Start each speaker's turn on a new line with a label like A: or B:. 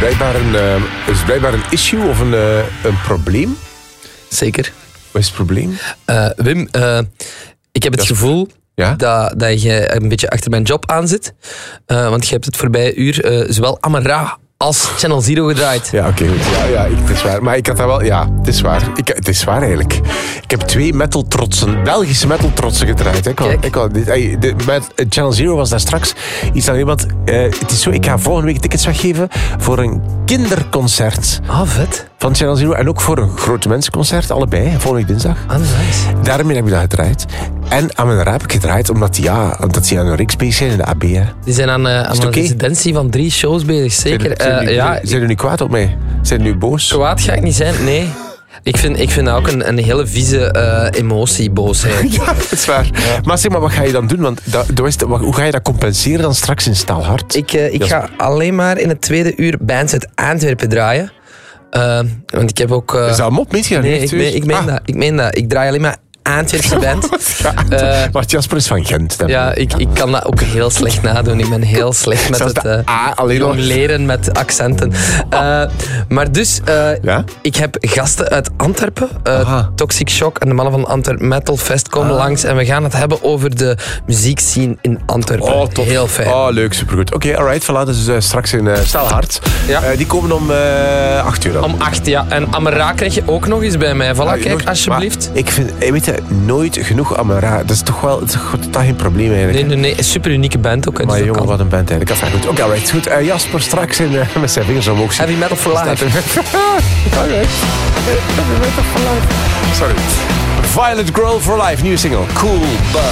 A: blijkbaar een issue of een probleem.
B: Zeker.
A: Wat is het probleem?
B: Wim, ik heb het gevoel dat je een beetje achter mijn job aan zit. Want je hebt het voorbije uur zowel Amara als Channel Zero gedraaid.
A: Ja, oké, goed. Ja, het is waar. Maar ik had dat wel... Ja, het is waar. Het is waar eigenlijk. Ik heb 2 Belgische metaltrotsen gedraaid. Met Channel Zero was daar straks iets aan iemand... het is zo, ik ga volgende week tickets weggeven voor een kinderconcert.
B: Vet.
A: Van Channel Zero. En ook voor een grote mensenconcert. Allebei, volgende week dinsdag.
B: Nice.
A: Daarmee heb ik dat gedraaid. En aan mijn raap heb ik gedraaid, omdat die aan een reeks bezig zijn in de AB. Hè.
B: Die zijn aan een residentie van 3 shows bezig, zeker.
A: Zijn jullie nu kwaad op mij? Zijn jullie nu boos?
B: Kwaad ga ik niet zijn, nee. Ik vind dat ook een hele vieze emotie, boosheid.
A: Ja, dat is waar. Ja. Maar zeg maar, wat ga je dan doen? Want hoe ga je dat compenseren dan straks in Staalhart?
B: Ik ga alleen maar in het tweede uur bands uit Antwerpen draaien. Want ik heb ook...
A: Is dat een mop?
B: Nee, ik meen dat. Ik draai alleen maar Antwerpse band.
A: Maar Jasper is van Gent.
B: Ja, ik kan dat ook heel slecht nadoen. Ik ben heel slecht met het leren met accenten. Maar dus, ik heb gasten uit Antwerpen. Toxic Shock en de mannen van Antwerp Metal Fest komen langs. En we gaan het hebben over de muziekscene in Antwerpen.
A: Oh, tof.
B: Heel fijn.
A: Leuk, supergoed. Oké, alright. Voilà, dus straks in Staalhart. Ja. Die komen om 8 uur.
B: Om 8, ja. En Amara krijg je ook nog eens bij mij. Voilà, kijk, alsjeblieft.
A: Ik vind, weet je, nooit genoeg Amara. Dat is toch wel totaal geen probleem eigenlijk.
B: Nee. Een super unieke band ook.
A: Maar jongen, wat een band eigenlijk. Dat is goed. Oké, alright. Goed. Jasper straks met zijn vingers omhoog.
B: Heavy Metal for Life.
A: Alright. Heavy Metal for Life. Sorry. Violet Girl for Life. Nieuwe single. Cool Buzz.